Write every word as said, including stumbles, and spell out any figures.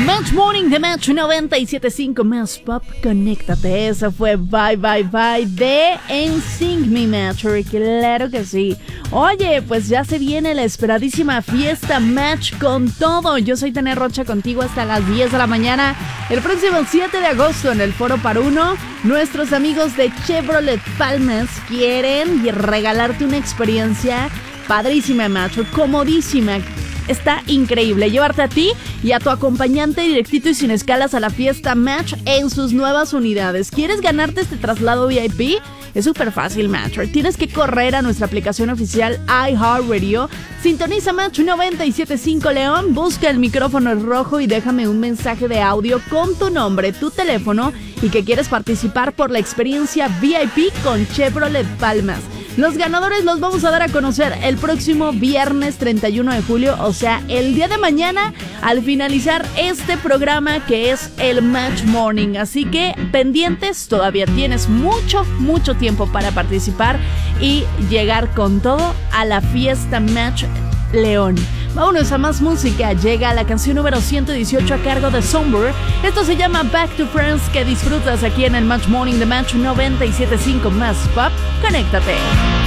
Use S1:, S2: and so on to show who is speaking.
S1: Match Morning de Match noventa y siete punto cinco más Pop, conéctate. Eso fue Bye Bye Bye de N Sync Me Match. Claro que sí. Oye, pues ya se viene la esperadísima fiesta Match con todo. Yo soy Tania Rocha, contigo hasta las diez de la mañana. El próximo siete de agosto en el Foro Par Uno, nuestros amigos de Chevrolet Palmas quieren regalarte una experiencia padrísima, Match, comodísima. Está increíble llevarte a ti y a tu acompañante directito y sin escalas a la fiesta Match en sus nuevas unidades. ¿Quieres ganarte este traslado V I P? Es súper fácil, Match. Tienes que correr a nuestra aplicación oficial iHeartRadio. Sintoniza Match noventa y siete punto cinco León, busca el micrófono rojo y déjame un mensaje de audio con tu nombre, tu teléfono y que quieres participar por la experiencia V I P con Chevrolet Palmas. Los ganadores los vamos a dar a conocer el próximo viernes treinta y uno de julio, o sea, el día de mañana, al finalizar este programa que es el Match Morning. Así que pendientes, todavía tienes mucho, mucho tiempo para participar y llegar con todo a la fiesta Match León. Vámonos a más música. Llega la canción número ciento dieciocho a cargo de Somber. Esto se llama Back to Friends, que disfrutas aquí en el Match Morning de Match noventa y siete punto cinco más Pop. Conéctate.